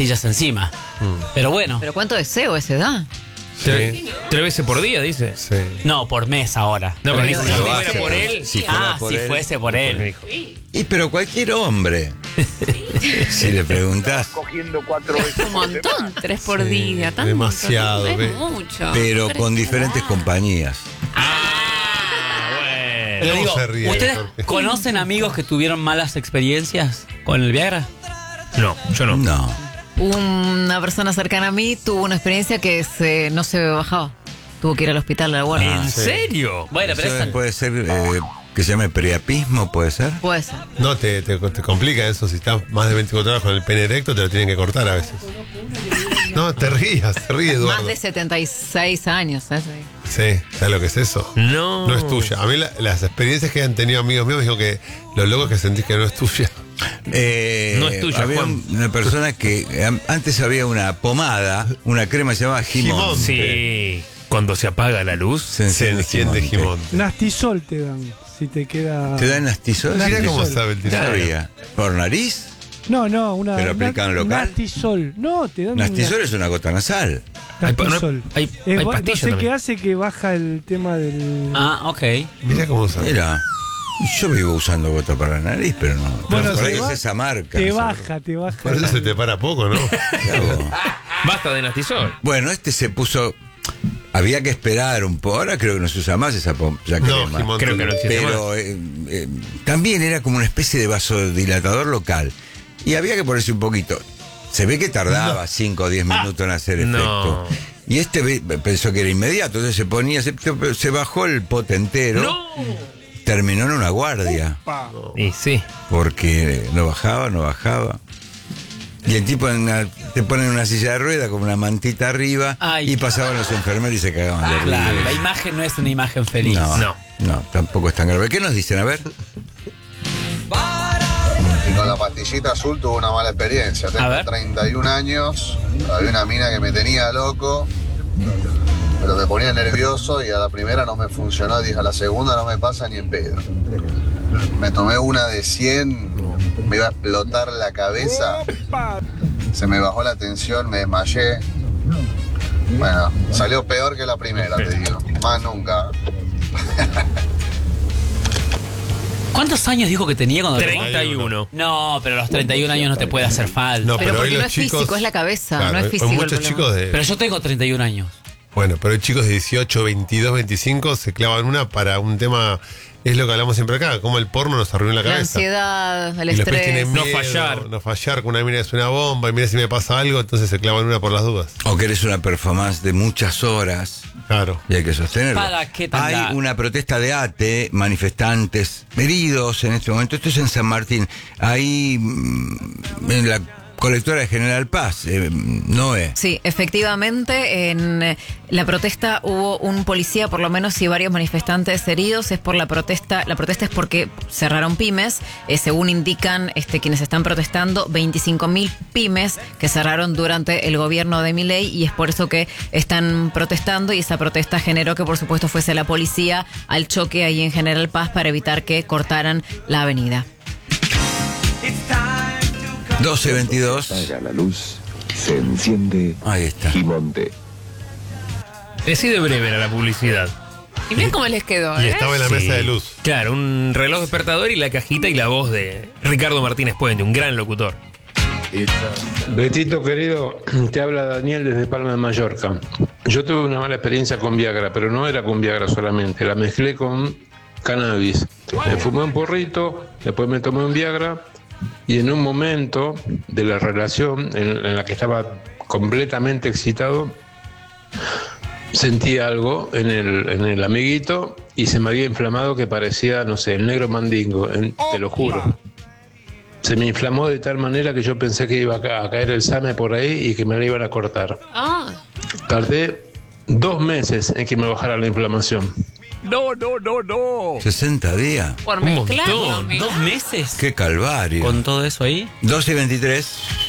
pastillas encima. Pero bueno. ¿Pero cuánto deseo esa edad? Sí. 3 veces por día, dice. Sí. No, por mes ahora. No, pero Pero dice, si lo fuera hace. por él. Si fuera por si él. fuese por él. Y pero cualquier hombre, si le preguntás, Cogiendo 4 veces. Un montón, 3 por Sí, día. Tanto, demasiado, Es ¿ves? mucho. pero 3 con por diferentes edad. compañías. Pero ¿Cómo digo, se ríe, ¿ustedes Jorge? conocen amigos que tuvieron malas experiencias con el Viagra? No, yo no. No. Una persona cercana a mí tuvo una experiencia que no se bajaba. Tuvo que ir al hospital a la guardia. ¿En sí. serio? Bueno, pero Eso esa... puede ser que se llame priapismo, ¿puede ser? Puede ser. No, te complica eso. Si estás más de 24 horas con el pene erecto, te lo tienen que cortar a veces. No, te ríe, Eduardo. Más de 76 años. ¿Eh? Sí, ¿sabes lo que es eso? No. No es tuya. A mí las experiencias que han tenido amigos míos me dijo que lo loco es que sentís que no es tuya. No es tuya, había Juan. una persona que antes había una pomada, una crema que se llamaba Gimón. Sí. Cuando se apaga la luz. Se enciende Gimón. Nastisol te dan, si te queda... ¿Te dan nastisol? Nastisol. Mira cómo sabe el Claro. tirano. Sabía. ¿Por nariz? No, una... ¿Pero aplican local? Nastisol. No, te dan Nastisol es una gota nasal. Nastisol. Hay no pastillas sé qué también. hace que baja el tema del... Ah, ok. Mira cómo sabe. Mira. Yo vivo usando gota para la nariz, pero no. Bueno, por ahí te es va- esa marca. Te no sé. baja, te baja. Por eso se te para poco, ¿no? Claro. Basta de nastisol. Bueno, este se puso. Había que esperar un poco. Ahora creo que no se usa más esa crema. Gimón, creo que no existe Pero también era como una especie de vasodilatador local. Y había que ponerse un poquito. Se ve que tardaba 5 o 10 minutos en hacer efecto. No. Y este pensó que era inmediato. Entonces se ponía, se bajó el pote entero. ¡No! Terminó en una guardia. Y sí. Porque no bajaba. Y el tipo te ponen en una silla de rueda con una mantita arriba. Ay. Y pasaban los enfermeros y se cagaban de risa. Claro, la imagen no es una imagen feliz. No, tampoco es tan grave. ¿Qué nos dicen? A ver. Y con la pastillita azul tuve una mala experiencia. A Tengo ver. 31 años, había una mina que me tenía loco, pero me ponía nervioso y a la primera no me funcionó. Dije, a la segunda no me pasa ni en pedo. Me tomé una de 100, me iba a explotar la cabeza. Se me bajó la tensión, me desmayé. Bueno, salió peor que la primera, te digo. Más nunca. ¿Cuántos años dijo que tenía cuando tomó? 31. No, pero a los 31 años no te puede hacer falta. No, Pero hoy porque no los es chicos- físico, es la cabeza, Claro, no es hay físico. el muchos problema. chicos de. Pero yo tengo 31 años. Bueno, pero hay chicos de 18, 22, 25 se clavan una para un tema. Es lo que hablamos siempre acá, como el porno nos arruinó la La cabeza. ansiedad, el Y después estrés. tienen No miedo, fallar. No fallar, con una mina es una bomba, y mira si me pasa algo, entonces se clavan una por las dudas. O que eres una performance de muchas horas. Claro. Y hay que sostenerlo. ¿Para qué tan Hay largo? una protesta de ATE, manifestantes heridos en este momento. Esto es en San Martín. Ahí, en la colectora de General Paz, Noé. Sí, efectivamente, en la protesta hubo un policía, por lo menos, y varios manifestantes heridos. Es por la protesta es porque cerraron pymes, según indican quienes están protestando, 25.000 pymes que cerraron durante el gobierno de Milei, y es por eso que están protestando, y esa protesta generó que, por supuesto, fuese la policía al choque ahí en General Paz para evitar que cortaran la avenida. 12:22. La luz se enciende. Ahí está. Gimonte. Así de breve era la publicidad. Y miren cómo les quedó, Y estaba en la Sí. mesa de luz. Claro, un reloj despertador y la cajita y la voz de Ricardo Martínez Puente, un gran locutor. Betito querido, te habla Daniel desde Palma de Mallorca. Yo tuve una mala experiencia con Viagra, pero no era con Viagra solamente, la mezclé con cannabis. Me fumé un porrito, después me tomé un Viagra y en un momento de la relación en la que estaba completamente excitado, sentí algo en el amiguito y se me había inflamado que parecía, no sé, el negro mandingo, te lo juro. Se me inflamó de tal manera que yo pensé que iba a caer el SAME por ahí y que me la iban a cortar. Tardé 2 meses en que me bajara la inflamación. No. 60 días. Por Un mezclarlo, montón. mirá. 2 meses Qué calvario. con todo eso ahí. 12:23.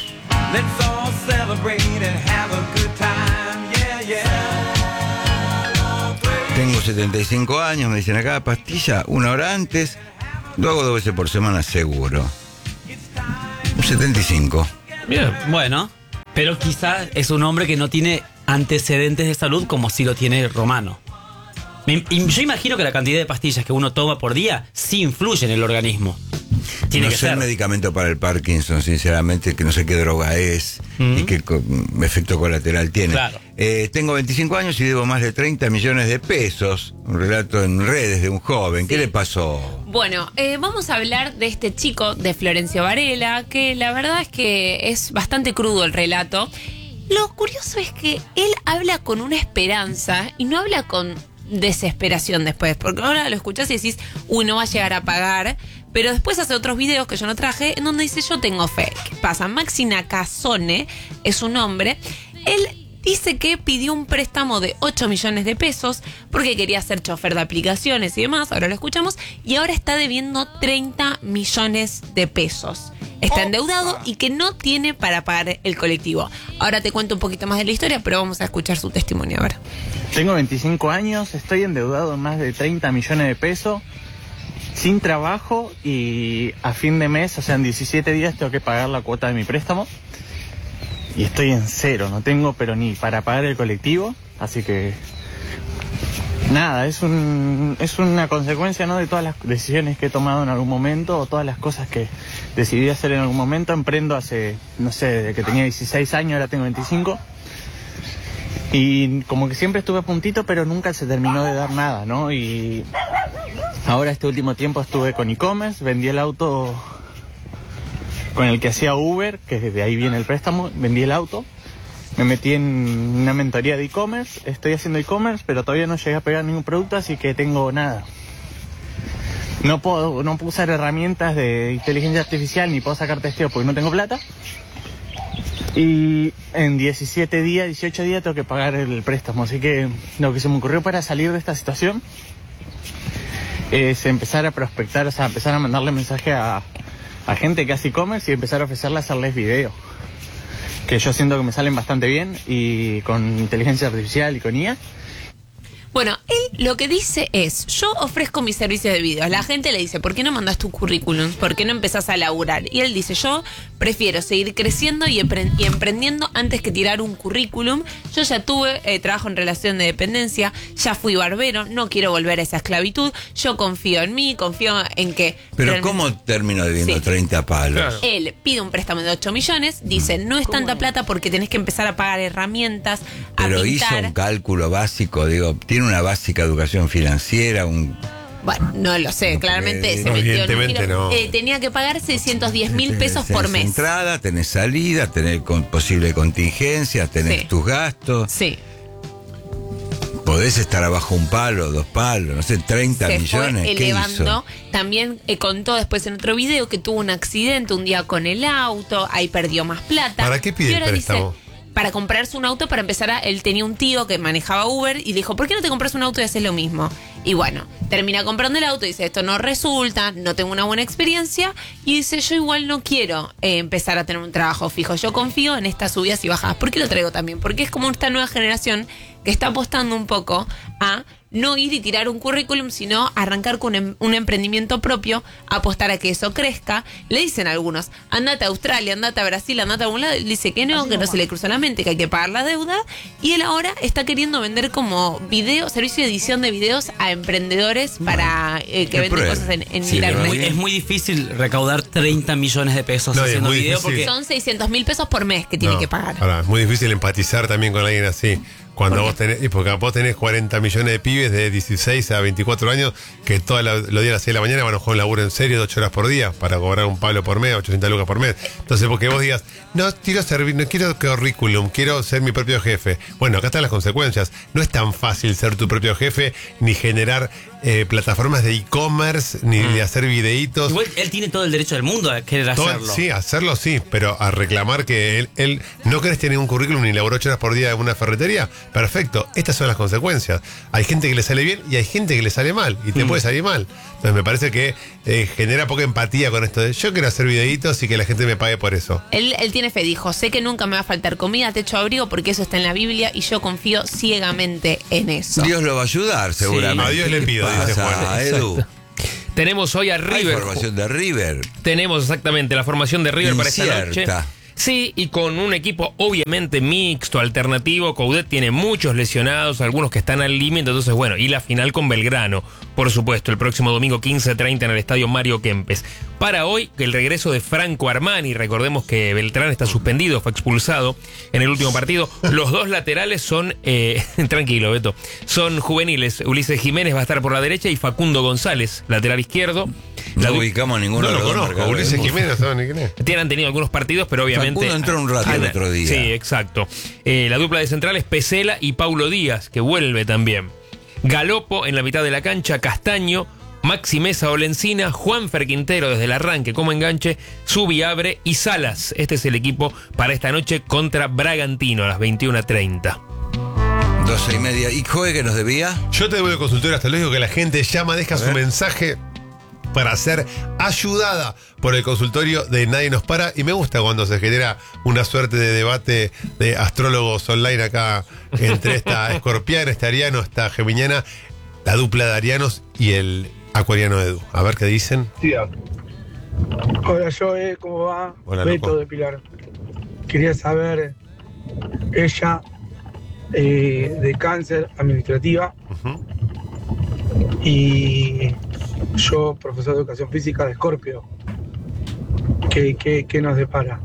Tengo 75 años, me dicen acá, pastilla, 1 hora antes. Lo hago 2 veces por semana seguro. Un 75. Bien. Bueno, Pero quizás es un hombre que no tiene antecedentes de salud como si lo tiene Romano. Y yo imagino que la cantidad de pastillas que uno toma por día sí influye en el organismo. Tiene no que sé ser. el medicamento para el Parkinson, sinceramente, que no sé qué droga es y qué efecto colateral tiene. Claro. Tengo 25 años y debo más de 30 millones de pesos. Un relato en redes de un joven. ¿Qué le pasó? Bueno, vamos a hablar de este chico de Florencio Varela, que la verdad es que es bastante crudo el relato. Lo curioso es que él habla con una esperanza y no habla con desesperación después, porque ahora lo escuchás y decís, uy, no va a llegar a pagar, pero después hace otros videos que yo no traje en donde dice, yo tengo fe. ¿Qué pasa? Maxi Nakasone es un hombre, él dice que pidió un préstamo de 8 millones de pesos porque quería ser chofer de aplicaciones y demás, ahora lo escuchamos, y ahora está debiendo 30 millones de pesos. Está endeudado y que no tiene para pagar el colectivo. Ahora te cuento un poquito más de la historia, pero vamos a escuchar su testimonio. A ver. Tengo 25 años, estoy endeudado en más de 30 millones de pesos, sin trabajo, y a fin de mes, o sea, en 17 días tengo que pagar la cuota de mi préstamo. Y estoy en cero, no tengo pero ni para pagar el colectivo, así que nada, es una consecuencia, ¿no?, de todas las decisiones que he tomado en algún momento, o todas las cosas que decidí hacer en algún momento. Emprendo hace, no sé, desde que tenía 16 años, ahora tengo 25. Y como que siempre estuve a puntito, pero nunca se terminó de dar nada, ¿no? Y ahora este último tiempo estuve con e-commerce, vendí el auto con el que hacía Uber, que de ahí viene el préstamo, vendí el auto. Me metí en una mentoría de e-commerce, estoy haciendo e-commerce, pero todavía no llegué a pegar ningún producto, así que tengo nada. No puedo usar herramientas de inteligencia artificial, ni puedo sacar testeo porque no tengo plata. Y en 18 días tengo que pagar el préstamo, así que lo que se me ocurrió para salir de esta situación es empezar a prospectar, o sea, empezar a mandarle mensaje a gente que hace e-commerce y empezar a ofrecerle hacerles videos, que yo siento que me salen bastante bien, y con inteligencia artificial y con IA. Bueno, él lo que dice es, yo ofrezco mis servicios de videos. La gente le dice, ¿por qué no mandas tu currículum? ¿Por qué no empezás a laburar? Y él dice, yo prefiero seguir creciendo y emprendiendo antes que tirar un currículum. Yo ya tuve trabajo en relación de dependencia, ya fui barbero, no quiero volver a esa esclavitud. Yo confío en mí, confío en que... Pero ¿cómo terminó debiendo 30 palos? Claro. Él pide un préstamo de 8 millones, dice, no es tanta plata porque tenés que empezar a pagar herramientas, a Pero hizo pintar. un cálculo básico, digo, tiene una básica educación financiera, Bueno, no lo sé, claramente se no, metió en un evidentemente giro. no. Tenía que pagar 610.000 pesos por tenés mes. entrada, tenés salida, tenés posible contingencia, tenés Sí. tus gastos. Sí. Podés estar abajo un palo, 2 palos, no sé, 30 Se millones. fue ¿Qué elevando. hizo? También contó después en otro video que tuvo un accidente un día con el auto, ahí perdió más plata. ¿Para qué pide Y el ahora préstamo? dice, para comprarse un auto, para empezar él tenía un tío que manejaba Uber y le dijo, ¿por qué no te compras un auto y haces lo mismo? Y bueno, termina comprando el auto y dice, esto no resulta, no tengo una buena experiencia, y dice, yo igual no quiero empezar a tener un trabajo fijo, yo confío en estas subidas y bajadas. ¿Por qué lo traigo también? Porque es como esta nueva generación que está apostando un poco a no ir y tirar un currículum, sino arrancar con un emprendimiento propio, apostar a que eso crezca. Le dicen algunos, andate a Australia, andate a Brasil, andate a algún lado. Él dice que no se le cruzó la mente, que hay que pagar la deuda. Y él ahora está queriendo vender como servicio de edición de videos a emprendedores para que venden pruebe. cosas en Sí, internet. es muy difícil recaudar 30 millones de pesos No, y es haciendo muy video difícil. porque... Son 600.000 pesos por mes que tiene No, que pagar. Ahora, es muy difícil empatizar también con alguien así. Cuando vos tenés, y porque vos tenés 40 millones de pibes de 16 a 24 años que todos los días a las 6 de la mañana van a jugar un laburo en serio de 8 horas por día para cobrar un palo por mes, 800 lucas por mes. Entonces, porque vos digas, no quiero servir, no quiero currículum, quiero ser mi propio jefe. Bueno, acá están las consecuencias. No es tan fácil ser tu propio jefe, ni generar plataformas de e-commerce, ni de hacer videitos. Igual él tiene todo el derecho del mundo a querer hacerlo. Sí, hacerlo sí, pero a reclamar que él no querés tener un currículum ni laburó 8 horas por día en una ferretería, perfecto, estas son las consecuencias. Hay gente que le sale bien y hay gente que le sale mal, y te puede salir mal. Entonces me parece que genera poca empatía con esto de yo quiero hacer videitos y que la gente me pague por eso. Él tiene fe, dijo, sé que nunca me va a faltar comida, techo, abrigo, porque eso está en la Biblia y yo confío ciegamente en eso. Dios lo va a ayudar, seguramente. A Dios le pido, ¿Qué dice pasa, Juan. Edu? Tenemos hoy a Hay River. formación de River. Tenemos exactamente la formación de River para esta noche. Incierta. Sí, y con un equipo obviamente mixto, alternativo. Coudet tiene muchos lesionados, algunos que están al límite, entonces bueno, y la final con Belgrano, por supuesto, el próximo domingo 15:30 en el estadio Mario Kempes. Para hoy, el regreso de Franco Armani, recordemos que Beltrán está suspendido, fue expulsado en el último partido. Los dos laterales son, tranquilo Beto, son juveniles. Ulises Jiménez va a estar por la derecha y Facundo González, lateral izquierdo. No ubicamos a ninguno de los dos conozco, Ulises Jiménez, ¿saben ni quién es? Han tenido algunos partidos, pero obviamente... Facundo entró un rato el otro día. Sí, exacto. La dupla de centrales, Pesela y Paulo Díaz, que vuelve también. Galopo en la mitad de la cancha, Castaño, Maxi Mesa Olencina, Juanfer Quintero desde el arranque como enganche, Subiabre y Salas. Este es el equipo para esta noche contra Bragantino a las 21:30. 12:30. ¿Y Joe que nos debía? Yo te voy al consultorio astrológico que la gente llama, deja su mensaje para ser ayudada por el consultorio de Nadie Nos Para. Y me gusta cuando se genera una suerte de debate de astrólogos online acá entre esta escorpiana, esta ariano, esta geminiana, la dupla de arianos y el acuariano Edu. A ver qué dicen. Hola Joe, ¿cómo va? Hola, Beto loco. de Pilar. Quería saber, ella de cáncer administrativa y yo profesor de educación física de Escorpio. ¿Qué nos depara?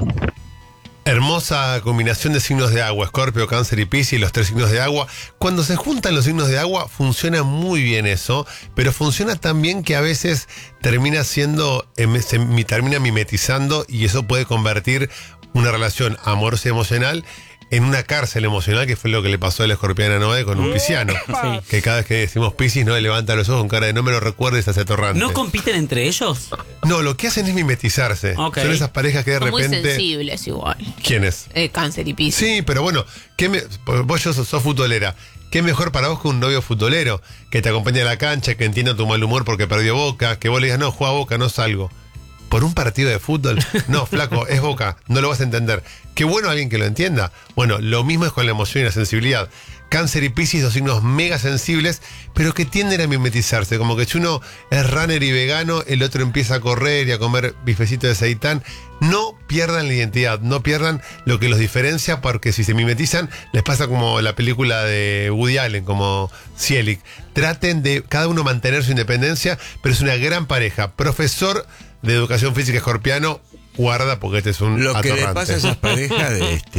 Hermosa combinación de signos de agua, Escorpio, Cáncer y Piscis, los tres signos de agua. Cuando se juntan los signos de agua funciona muy bien eso, pero funciona tan bien que a veces termina termina mimetizando y eso puede convertir una relación amorosa y emocional en una cárcel emocional, que fue lo que le pasó al escorpiano a Noé con un pisciano. Sí. Que cada vez que decimos Piscis, Noé levanta los ojos con cara de no me lo recuerdes, hace atorrante. ¿No compiten entre ellos? No, lo que hacen es mimetizarse. Ok. Son esas parejas que de Son muy repente... sensibles igual. ¿Quiénes? Cáncer y Piscis. Sí, pero bueno, vos sos futbolera. ¿Qué mejor para vos que un novio futbolero? Que te acompañe a la cancha, que entienda tu mal humor porque perdió Boca, que vos le digas, no, juega Boca, no salgo. ¿Por un partido de fútbol? No, flaco, es Boca, no lo vas a entender. Qué bueno alguien que lo entienda. Bueno, lo mismo es con la emoción y la sensibilidad. Cáncer y Piscis, dos signos mega sensibles, pero que tienden a mimetizarse. Como que si uno es runner y vegano, el otro empieza a correr y a comer bifecito de seitán. No pierdan la identidad, no pierdan lo que los diferencia, porque si se mimetizan, les pasa como la película de Woody Allen, como Selig. Traten de cada uno mantener su independencia, pero es una gran pareja. Profesor de educación física escorpiano, guarda porque este es un Lo que atorrante. le pasa a esas parejas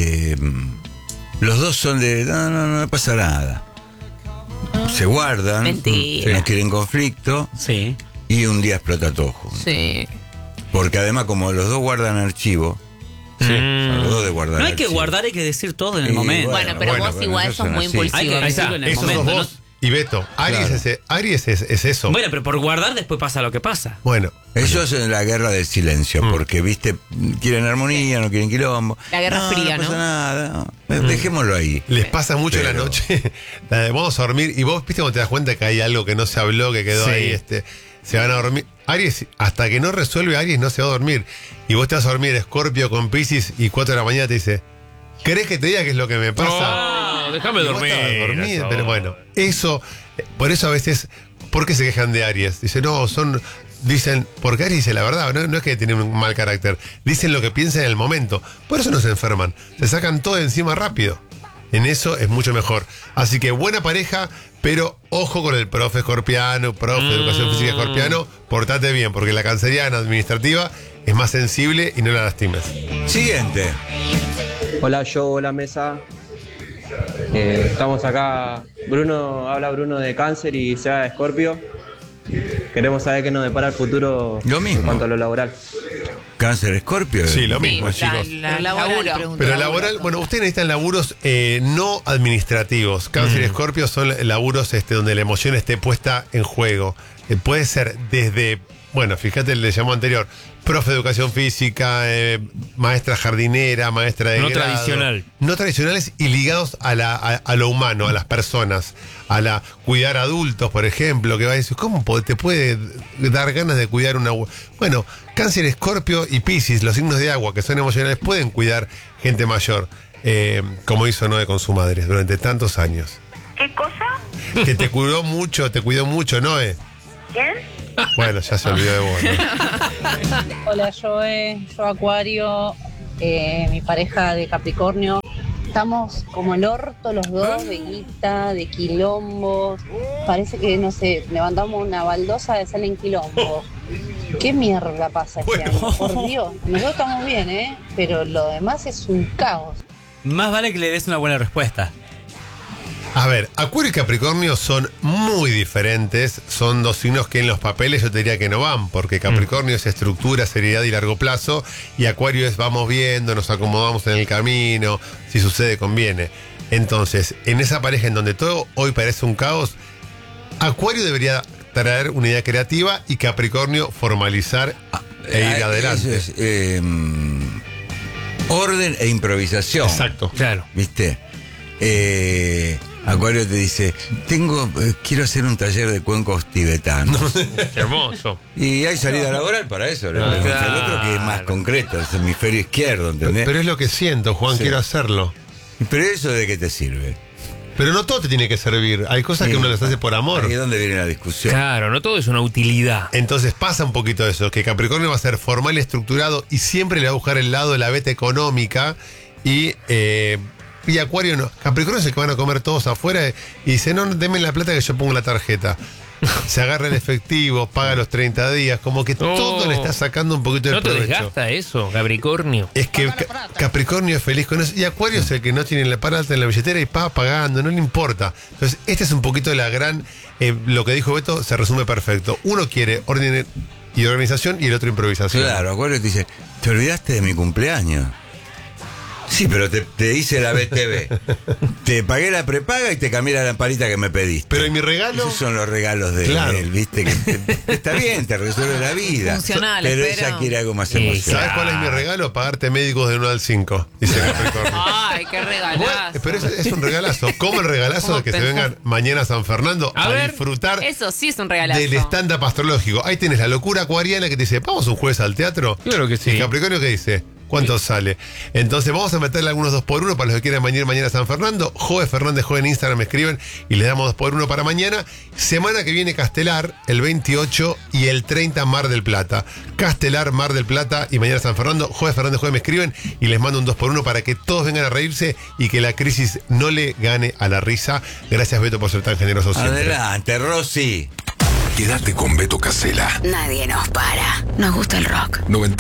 los dos son de no pasa nada. Se guardan, Mentira. no quieren conflicto, Sí. y un día explota todo junto. Sí. Porque además como los dos guardan archivo, los dos de guardar No hay que archivo. guardar, hay que decir todo en el Y momento. Bueno, pero vos pero igual esos sos son muy así. Hay que impulsivo. decirlo en el Esos sos momento. vos y Beto. Aries, Claro. Aries es eso. Bueno, pero por guardar después pasa lo que pasa. Bueno, Eso es la guerra del silencio, porque, viste, quieren armonía, no quieren quilombo. La guerra fría, no pasa ¿no? nada, dejémoslo ahí. les pasa mucho en la Pero- noche. La de vamos a dormir y vos, viste, cuando te das cuenta que hay algo que no se habló, que quedó Sí. ahí, se van a dormir. Aries, hasta que no resuelve Aries, no se va a dormir. Y vos te vas a dormir Escorpio con Piscis y 4 de la mañana te dice, ¿querés que te diga qué es lo que me pasa? No, déjame Y vos dormir. estabas dormido, eso. pero bueno, eso, por eso a veces, ¿por qué se quejan de Aries? Dicen, dicen, porque Aries dice la verdad, no es que tienen un mal carácter, dicen lo que piensan en el momento, por eso no se enferman, se sacan todo de encima rápido. En eso es mucho mejor. Así que buena pareja, pero ojo con el profe escorpiano, profe de educación física escorpiano, portate bien, porque la canceriana administrativa es más sensible y no la lastimes. Siguiente. Hola, hola mesa. Estamos acá. Habla Bruno de Cáncer y Seba de Escorpio. Queremos saber qué nos depara el futuro Lo mismo. en cuanto a lo laboral. Cáncer Escorpio. Sí, lo mismo, chicos. Laburo. Pero laboral, bueno, ustedes necesitan laburos no administrativos. Cáncer y Escorpio son laburos donde la emoción esté puesta en juego. Puede ser desde, bueno, fíjate, le llamó anterior, profe de educación física, maestra jardinera, maestra de No grado. tradicional. No tradicionales y ligados a lo humano, a las personas, a cuidar adultos, por ejemplo, que va a decir, ¿cómo te puede dar ganas de cuidar una... Bueno, Cáncer, Escorpio y Piscis, los signos de agua que son emocionales, pueden cuidar gente mayor, como hizo Noé con su madre durante tantos años. ¿Qué cosa? Que te cuidó mucho, Noé. ¿Quién? Bueno, ya se olvidó de vos, ¿no? Hola, yo Acuario, mi pareja de Capricornio. Estamos como el orto los dos, de guita, de quilombo. Parece que, no sé, levantamos una baldosa de sal en quilombo. ¿Qué mierda pasa este año? Por Dios. Nosotros estamos bien, pero lo demás es un caos. Más vale que le des una buena respuesta. A ver, Acuario y Capricornio son muy diferentes. Son dos signos que en los papeles yo te diría que no van, porque Capricornio es estructura, seriedad y largo plazo, y Acuario es vamos viendo, nos acomodamos en el camino, si sucede conviene. Entonces, en esa pareja en donde todo hoy parece un caos, Acuario debería traer una idea creativa y Capricornio formalizar e ir adelante. Eso es, orden e improvisación. Exacto. Claro. ¿Viste? Acuario te dice, quiero hacer un taller de cuencos tibetanos. Qué hermoso. Y hay salida laboral para eso. Le pregunta al otro que es más concreto, es el hemisferio izquierdo, ¿entendés? Pero es lo que siento, Juan, Sí. quiero hacerlo. Pero eso ¿de qué te sirve? Pero no todo te tiene que servir. Hay cosas que uno las hace por amor. Ahí es donde viene la discusión. Claro, no todo es una utilidad. Entonces pasa un poquito eso, que Capricornio va a ser formal y estructurado y siempre le va a buscar el lado de la beta económica y Acuario no. Capricornio es el que van a comer todos afuera y dice, no, denme la plata que yo pongo la tarjeta. Se agarra el efectivo, paga los 30 días, como que todo le está sacando un poquito de ¿No te provecho. desgasta eso, Capricornio? Es que Capricornio es feliz con eso. Y Acuario es el que no tiene la parada en la billetera y paga pagando, no le importa. Entonces, este es un poquito la gran. Lo que dijo Beto se resume perfecto. Uno quiere orden y organización y el otro improvisación. Claro, Acuario te dice, te olvidaste de mi cumpleaños. Sí, pero te hice la BTV. Te pagué la prepaga y te cambié la lamparita que me pediste. Pero ¿y mi regalo? Esos son los regalos de él, ¿viste? Que está bien, te resuelve la vida. Funcionales, pero pero ella quiere algo más ¿Sabes emocional. cuál es mi regalo? Pagarte médicos de 1 al 5, dice Capricornio. Ay, qué regalazo. Pero es un regalazo. Como el regalazo de que se vengan mañana a San Fernando a disfrutar Eso sí es un regalazo. del stand-up astrológico. Ahí tienes la locura acuariana que te dice, ¿vamos un jueves al teatro? Claro que sí. Y Capricornio que dice, ¿cuánto sale? Entonces vamos a meterle algunos 2x1 para los que quieran venir mañana a San Fernando. Joe Fernández, Joe en Instagram me escriben y les damos 2x1 para mañana. Semana que viene Castelar, el 28 y el 30 Mar del Plata. Castelar, Mar del Plata y mañana San Fernando. Joe Fernández, Joe me escriben y les mando un 2x1 para que todos vengan a reírse y que la crisis no le gane a la risa. Gracias, Beto, por ser tan generoso siempre. Adelante, Rosy. Quédate con Beto Casella. Nadie nos para. Nos gusta el rock.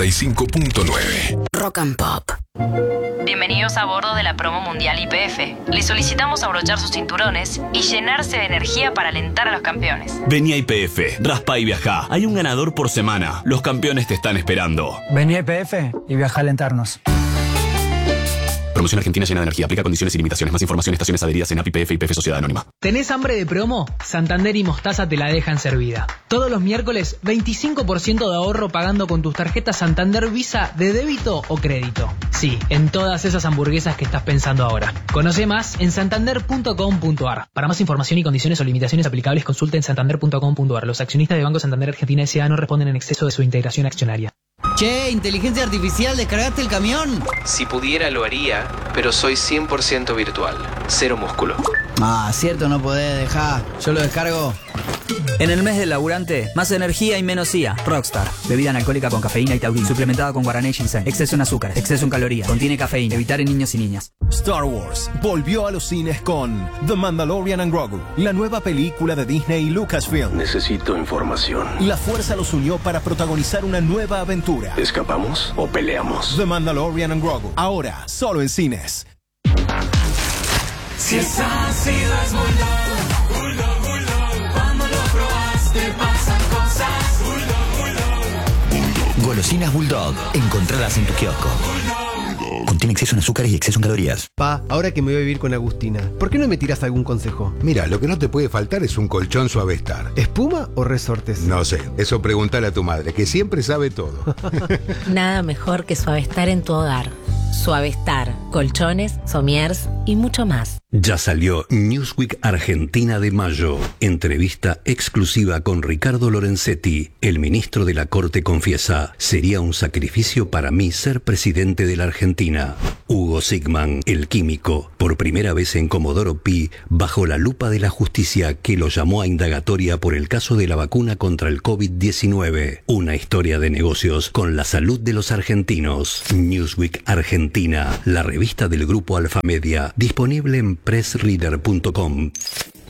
95.9. Rock and Pop. Bienvenidos a bordo de la promo mundial YPF. Les solicitamos abrochar sus cinturones y llenarse de energía para alentar a los campeones. Vení a YPF, raspa y viajá. Hay un ganador por semana. Los campeones te están esperando. Vení a YPF y viaja a alentarnos. Promoción Argentina llena de energía. Aplica condiciones y limitaciones. Más información, estaciones adheridas en API YPF y YPF Sociedad Anónima. ¿Tenés hambre de promo? Santander y Mostaza te la dejan servida. Todos los miércoles, 25% de ahorro pagando con tus tarjetas Santander Visa de débito o crédito. Sí, en todas esas hamburguesas que estás pensando ahora. Conoce más en santander.com.ar. Para más información y condiciones o limitaciones aplicables, consulta en santander.com.ar. Los accionistas de Banco Santander Argentina S.A. no responden en exceso de su integración accionaria. Che, inteligencia artificial, ¿descargaste el camión? Si pudiera lo haría, pero soy 100% virtual, cero músculo. Ah, cierto, no podés dejar. Yo lo descargo. En el mes del laburante, más energía y menos IA. Rockstar. Bebida analcohólica con cafeína y taurina. Suplementada con guaraná y ginseng. Exceso en azúcar. Exceso en calorías. Contiene cafeína. Evitar en niños y niñas. Star Wars volvió a los cines con The Mandalorian and Grogu, la nueva película de Disney y Lucasfilm. Necesito información. La fuerza los unió para protagonizar una nueva aventura. ¿Escapamos o peleamos? The Mandalorian and Grogu, ahora solo en cines. Si es ácido es Bulldog, Bulldog, Bulldog. Cuando lo probaste pasan cosas. Bulldog, Bulldog. Golosinas Bulldog. Encontradas en tu kiosco. Contiene exceso en azúcares y exceso en calorías. Pa, ahora que me voy a vivir con Agustina, ¿por qué no me tiras algún consejo? Mira, lo que no te puede faltar es un colchón Suavestar. ¿Espuma o resortes? No sé, eso preguntale a tu madre, que siempre sabe todo. Nada mejor que Suavestar en tu hogar. Suavestar, colchones, somiers y mucho más. Ya salió Newsweek Argentina de mayo. Entrevista exclusiva con Ricardo Lorenzetti. El ministro de la Corte confiesa: sería un sacrificio para mí ser presidente de la Argentina. Hugo Sigman, el químico, por primera vez en Comodoro Pi, bajo la lupa de la justicia que lo llamó a indagatoria por el caso de la vacuna contra el COVID-19. Una historia de negocios con la salud de los argentinos. Newsweek Argentina, la revista del grupo Alfamedia, disponible en pressreader.com.